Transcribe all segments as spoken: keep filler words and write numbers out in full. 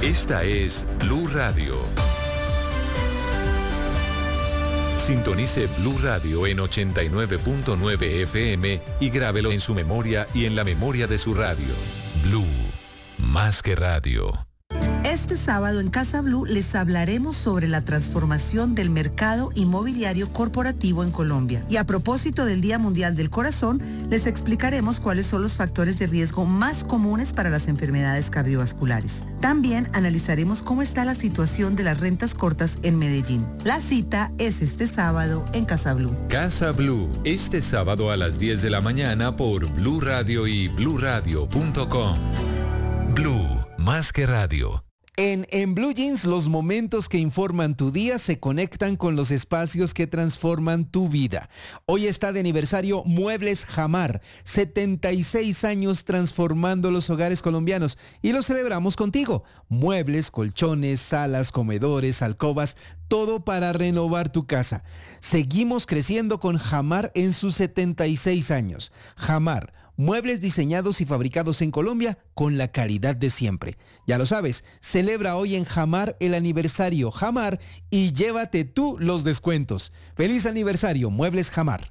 Esta es Blue Radio. Sintonice Blue Radio en ochenta y nueve punto nueve F M y grábelo en su memoria y en la memoria de su radio. Blue, más que radio. Este sábado en Casa Blue les hablaremos sobre la transformación del mercado inmobiliario corporativo en Colombia. Y a propósito del Día Mundial del Corazón, les explicaremos cuáles son los factores de riesgo más comunes para las enfermedades cardiovasculares. También analizaremos cómo está la situación de las rentas cortas en Medellín. La cita es este sábado en Casa Blue. Casa Blue, este sábado a las diez de la mañana por Blue Radio y blue radio punto com. Blue, más que radio. En, en Blue Jeans, los momentos que informan tu día se conectan con los espacios que transforman tu vida. Hoy está de aniversario Muebles Jamar, setenta y seis años transformando los hogares colombianos, y lo celebramos contigo. Muebles, colchones, salas, comedores, alcobas, todo para renovar tu casa. Seguimos creciendo con Jamar en sus setenta y seis años. Jamar, muebles diseñados y fabricados en Colombia con la calidad de siempre. Ya lo sabes, celebra hoy en Jamar el aniversario Jamar y llévate tú los descuentos. ¡Feliz aniversario, Muebles Jamar!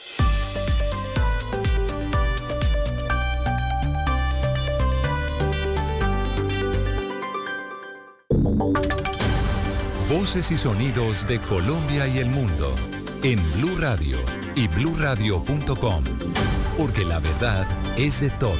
Voces y sonidos de Colombia y el mundo en Blue Radio y blue radio punto com. Porque la verdad es de todos.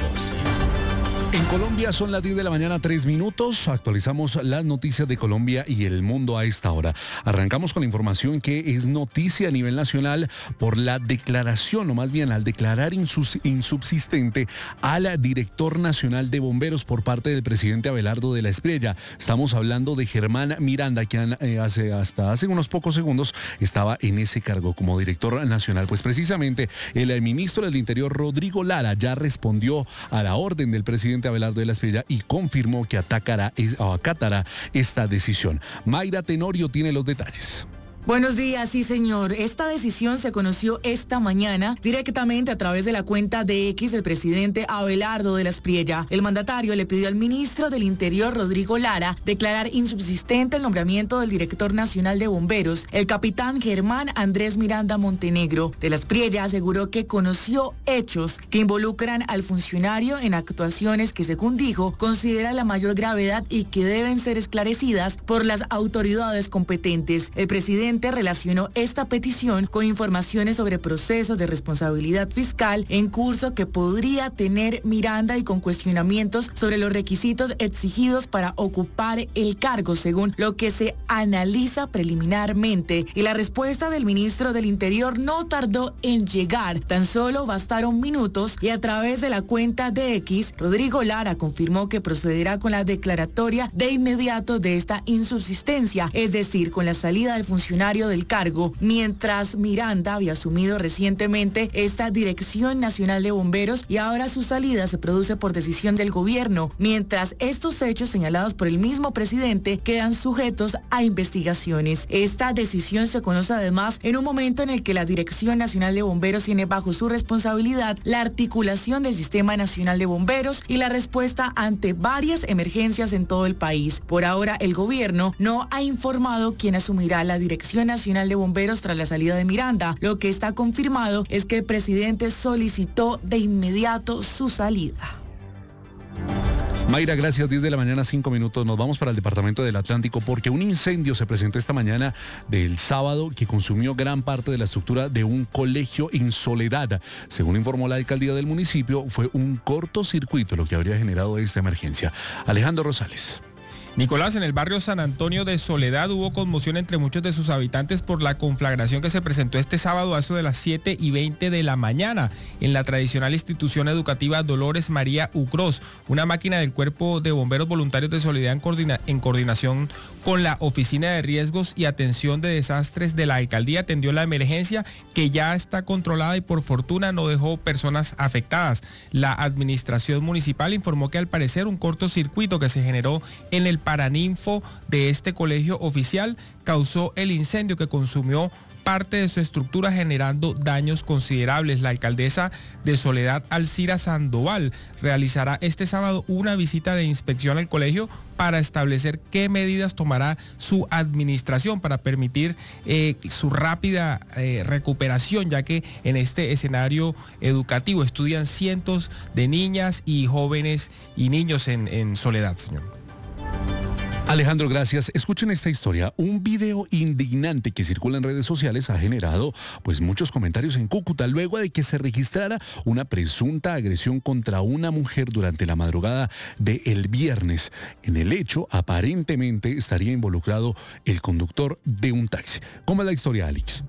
En Colombia son las diez de la mañana, tres minutos. Actualizamos las noticias de Colombia y el mundo a esta hora. Arrancamos con la información que es noticia a nivel nacional por la declaración, o más bien al declarar insus, insubsistente al director nacional de bomberos por parte del presidente Abelardo de la Espriella. Estamos hablando de Germán Miranda, quien eh, hace, hasta hace unos pocos segundos estaba en ese cargo como director nacional. Pues precisamente el ministro del Interior, Rodrigo Lara, ya respondió a la orden del presidente Abelardo de la Espriella y confirmó que atacará, acatará esta decisión. Mayra Tenorio tiene los detalles. Buenos días, sí señor. Esta decisión se conoció esta mañana directamente a través de la cuenta de X del presidente Abelardo de la Espriella. El mandatario le pidió al ministro del Interior, Rodrigo Lara, declarar insubsistente el nombramiento del director nacional de bomberos, el capitán Germán Andrés Miranda Montenegro. De la Espriella aseguró que conoció hechos que involucran al funcionario en actuaciones que, según dijo, considera la mayor gravedad y que deben ser esclarecidas por las autoridades competentes. El presidente relacionó esta petición con informaciones sobre procesos de responsabilidad fiscal en curso que podría tener Miranda y con cuestionamientos sobre los requisitos exigidos para ocupar el cargo, según lo que se analiza preliminarmente. Y la respuesta del ministro del Interior no tardó en llegar, tan solo bastaron minutos y a través de la cuenta de X, Rodrigo Lara confirmó que procederá con la declaratoria de inmediato de esta insubsistencia, es decir, con la salida del funcionario del cargo, mientras Miranda había asumido recientemente esta Dirección Nacional de Bomberos y ahora su salida se produce por decisión del gobierno, mientras estos hechos señalados por el mismo presidente quedan sujetos a investigaciones. Esta decisión se conoce además en un momento en el que la Dirección Nacional de Bomberos tiene bajo su responsabilidad la articulación del Sistema Nacional de Bomberos y la respuesta ante varias emergencias en todo el país. Por ahora, el gobierno no ha informado quién asumirá la Dirección Nacional de Bomberos tras la salida de Miranda. Lo que está confirmado es que el presidente solicitó de inmediato su salida. Mayra, gracias. diez de la mañana, cinco minutos. Nos vamos para el departamento del Atlántico porque un incendio se presentó esta mañana del sábado que consumió gran parte de la estructura de un colegio en Soledad. Según informó la alcaldía del municipio, fue un cortocircuito lo que habría generado esta emergencia. Alejandro Rosales. Nicolás, en el barrio San Antonio de Soledad hubo conmoción entre muchos de sus habitantes por la conflagración que se presentó este sábado a eso de las siete y veinte de la mañana en la tradicional institución educativa Dolores María Ucros. Una máquina del Cuerpo de Bomberos Voluntarios de Soledad en, coordina- en coordinación con la Oficina de Riesgos y Atención de Desastres de la alcaldía atendió la emergencia, que ya está controlada y por fortuna no dejó personas afectadas. La administración municipal informó que al parecer un cortocircuito que se generó en el paraninfo de este colegio oficial causó el incendio que consumió parte de su estructura, generando daños considerables. La alcaldesa de Soledad, Alcira Sandoval, realizará este sábado una visita de inspección al colegio para establecer qué medidas tomará su administración para permitir eh, su rápida eh, recuperación, ya que en este escenario educativo estudian cientos de niñas y jóvenes y niños en, en Soledad, señor. Alejandro, gracias. Escuchen esta historia. Un video indignante que circula en redes sociales ha generado pues muchos comentarios en Cúcuta luego de que se registrara una presunta agresión contra una mujer durante la madrugada del viernes. En el hecho, aparentemente estaría involucrado el conductor de un taxi. ¿Cómo es la historia, Alex?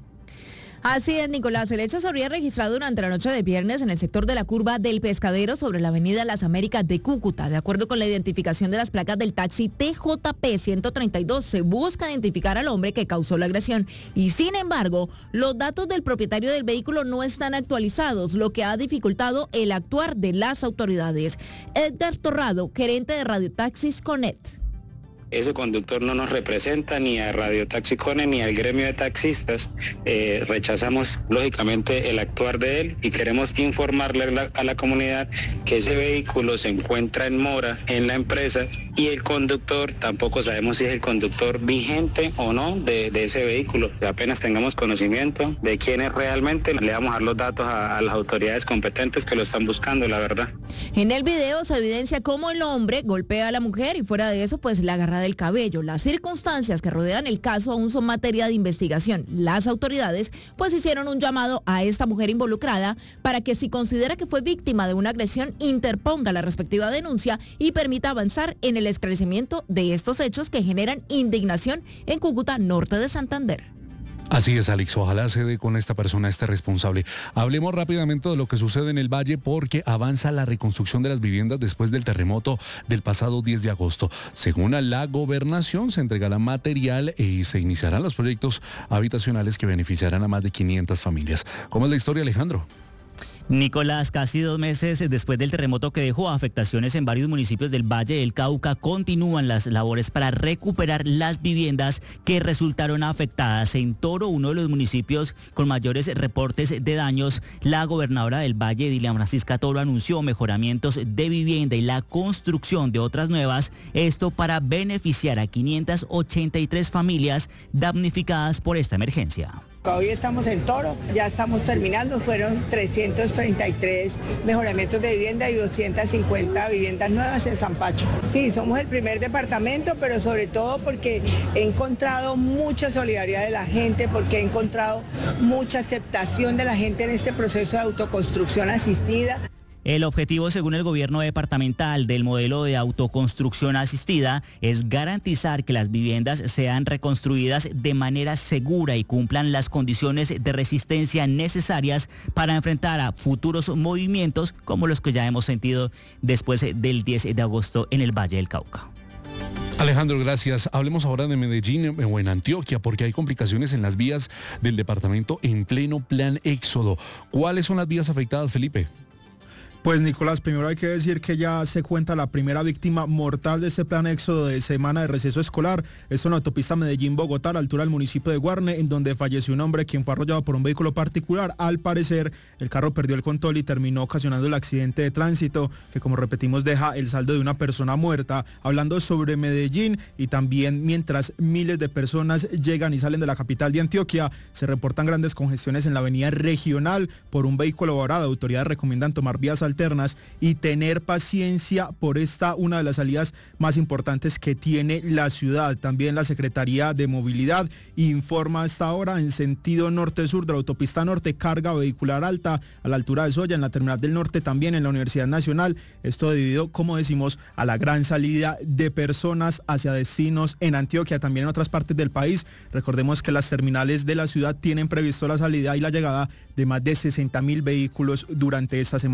Así es, Nicolás. El hecho se habría registrado durante la noche de viernes en el sector de la curva del Pescadero sobre la avenida Las Américas de Cúcuta. De acuerdo con la identificación de las placas del taxi T J P ciento treinta y dos, se busca identificar al hombre que causó la agresión. Y sin embargo, los datos del propietario del vehículo no están actualizados, lo que ha dificultado el actuar de las autoridades. Edgar Torrado, gerente de Radio Taxis Connect. Ese conductor no nos representa ni a Radio Taxi Connect ni al gremio de taxistas. Eh, rechazamos lógicamente el actuar de él y queremos informarle a la, a la comunidad que ese vehículo se encuentra en mora en la empresa y el conductor tampoco sabemos si es el conductor vigente o no de, de ese vehículo. Apenas tengamos conocimiento de quién es realmente, le vamos a dar los datos a, a las autoridades competentes que lo están buscando, la verdad. En el video se evidencia cómo el hombre golpea a la mujer y fuera de eso pues la agarra del cabello. Las circunstancias que rodean el caso aún son materia de investigación. Las autoridades pues hicieron un llamado a esta mujer involucrada para que si considera que fue víctima de una agresión interponga la respectiva denuncia y permita avanzar en el esclarecimiento de estos hechos que generan indignación en Cúcuta, norte de Santander. Así es, Alex, ojalá se dé con esta persona, este responsable. Hablemos rápidamente de lo que sucede en el Valle porque avanza la reconstrucción de las viviendas después del terremoto del pasado diez de agosto. Según la gobernación, se entregará material y se iniciarán los proyectos habitacionales que beneficiarán a más de quinientas familias. ¿Cómo es la historia, Alejandro? Nicolás, casi dos meses después del terremoto que dejó afectaciones en varios municipios del Valle del Cauca, continúan las labores para recuperar las viviendas que resultaron afectadas. En Toro, uno de los municipios con mayores reportes de daños, la gobernadora del Valle, Dilian Francisca Toro, anunció mejoramientos de vivienda y la construcción de otras nuevas, esto para beneficiar a quinientas ochenta y tres familias damnificadas por esta emergencia. Hoy estamos en Toro, ya estamos terminando, fueron trescientos treinta y tres mejoramientos de vivienda y doscientas cincuenta viviendas nuevas en San Pacho. Sí, somos el primer departamento, pero sobre todo porque he encontrado mucha solidaridad de la gente, porque he encontrado mucha aceptación de la gente en este proceso de autoconstrucción asistida. El objetivo, según el gobierno departamental, del modelo de autoconstrucción asistida es garantizar que las viviendas sean reconstruidas de manera segura y cumplan las condiciones de resistencia necesarias para enfrentar a futuros movimientos como los que ya hemos sentido después del diez de agosto en el Valle del Cauca. Alejandro, gracias. Hablemos ahora de Medellín o en Antioquia, porque hay complicaciones en las vías del departamento en pleno plan éxodo. ¿Cuáles son las vías afectadas, Felipe? Pues Nicolás, primero hay que decir que ya se cuenta la primera víctima mortal de este plan éxodo de semana de receso escolar. Esto en la autopista Medellín-Bogotá, a la altura del municipio de Guarne, en donde falleció un hombre quien fue arrollado por un vehículo particular. Al parecer, el carro perdió el control y terminó ocasionando el accidente de tránsito, que como repetimos deja el saldo de una persona muerta. Hablando sobre Medellín y también mientras miles de personas llegan y salen de la capital de Antioquia, se reportan grandes congestiones en la avenida regional por un vehículo varado. Autoridades recomiendan tomar vías alternas y tener paciencia por esta, una de las salidas más importantes que tiene la ciudad. También la Secretaría de Movilidad informa hasta ahora en sentido norte-sur de la autopista norte, carga vehicular alta a la altura de Soya, en la terminal del norte, también en la Universidad Nacional. Esto debido, como decimos, a la gran salida de personas hacia destinos en Antioquia, también en otras partes del país. Recordemos que las terminales de la ciudad tienen previsto la salida y la llegada de más de sesenta mil vehículos durante esta semana de receso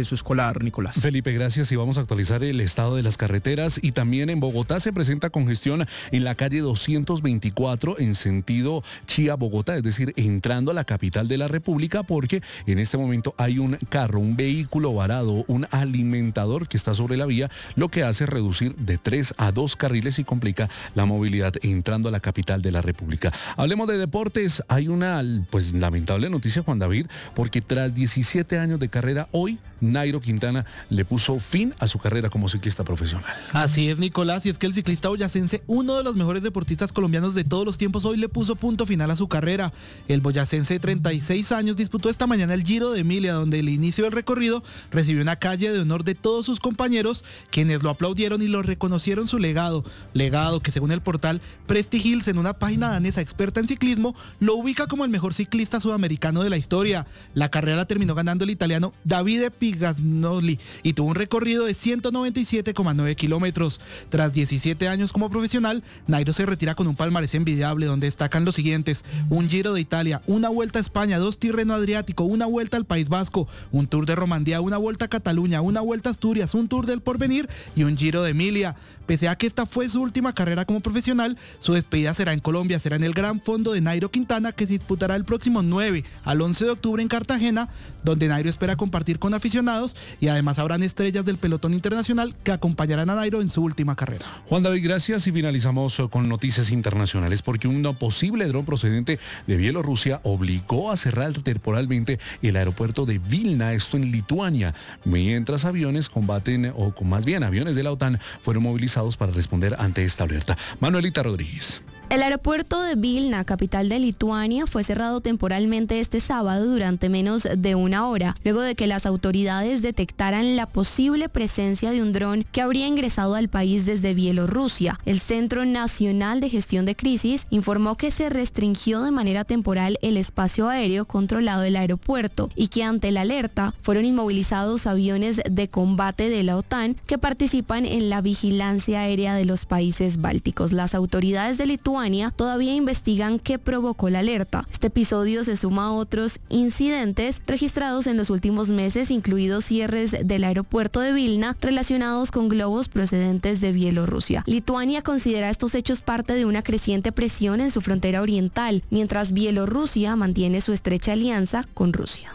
receso escolar, Nicolás. Felipe, gracias, y vamos a actualizar el estado de las carreteras. Y también en Bogotá se presenta congestión en la calle doscientos veinticuatro en sentido Chía-Bogotá, es decir, entrando a la capital de la República, porque en este momento hay un carro, un vehículo varado, un alimentador que está sobre la vía, lo que hace reducir de tres a dos carriles y complica la movilidad entrando a la capital de la República. Hablemos de deportes. Hay una pues lamentable noticia, Juan David, porque tras diecisiete años de carrera, hoy Nairo Quintana le puso fin a su carrera como ciclista profesional. Así es, Nicolás, y es que el ciclista boyacense, uno de los mejores deportistas colombianos de todos los tiempos, hoy le puso punto final a su carrera. El boyacense de treinta y seis años disputó esta mañana el Giro de Emilia, donde el inicio del recorrido recibió una calle de honor de todos sus compañeros, quienes lo aplaudieron y lo reconocieron su legado. Legado que, según el portal Prestigils, en una página danesa experta en ciclismo, lo ubica como el mejor ciclista sudamericano de la historia. La carrera la terminó ganando el italiano Davide Pigagnoli y tuvo un recorrido de ciento noventa y siete coma nueve kilómetros. Tras diecisiete años como profesional, Nairo se retira con un palmarés envidiable, donde destacan los siguientes: un Giro de Italia, una Vuelta a España, dos Tirreno Adriático, una Vuelta al País Vasco, un Tour de Romandía, una Vuelta a Cataluña, una Vuelta a Asturias, un Tour del Porvenir y un Giro de Emilia. Pese a que esta fue su última carrera como profesional, su despedida será en Colombia, será en el Gran Fondo de Nairo Quintana, que se disputará el próximo nueve al once de octubre en Cartagena, donde Nairo espera compartir con aficionados, y además habrán estrellas del pelotón internacional que acompañarán a Nairo en su última carrera. Juan David, gracias, y finalizamos con noticias internacionales, porque un posible dron procedente de Bielorrusia obligó a cerrar temporalmente el aeropuerto de Vilna, esto en Lituania, mientras aviones combaten, o más bien aviones de la OTAN, fueron movilizados para responder ante esta alerta. Manuelita Rodríguez. El aeropuerto de Vilna, capital de Lituania, fue cerrado temporalmente este sábado durante menos de una hora, luego de que las autoridades detectaran la posible presencia de un dron que habría ingresado al país desde Bielorrusia. El Centro Nacional de Gestión de Crisis informó que se restringió de manera temporal el espacio aéreo controlado del aeropuerto y que ante la alerta fueron inmovilizados aviones de combate de la OTAN que participan en la vigilancia aérea de los países bálticos. Las autoridades de Lituania todavía investigan qué provocó la alerta. Este episodio se suma a otros incidentes registrados en los últimos meses, incluidos cierres del aeropuerto de Vilna relacionados con globos procedentes de Bielorrusia. Lituania considera estos hechos parte de una creciente presión en su frontera oriental, mientras Bielorrusia mantiene su estrecha alianza con Rusia.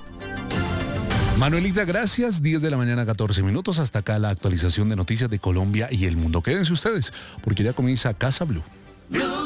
Manuelita, gracias. diez de la mañana, catorce minutos. Hasta acá la actualización de noticias de Colombia y el mundo. Quédense ustedes, porque ya comienza Casa Blue.